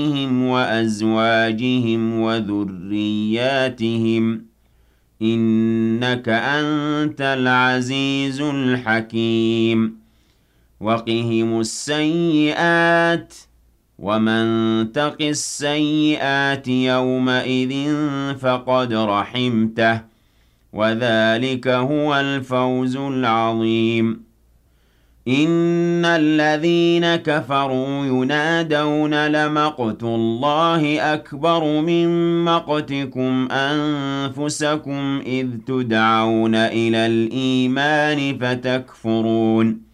وأزواجهم وذرياتهم إنك أنت العزيز الحكيم وقهم السيئات ومن تق السيئات يومئذ فقد رحمته وذلك هو الفوز العظيم إن الذين كفروا ينادون لمقت الله أكبر من مقتكم أنفسكم إذ تدعون إلى الإيمان فتكفرون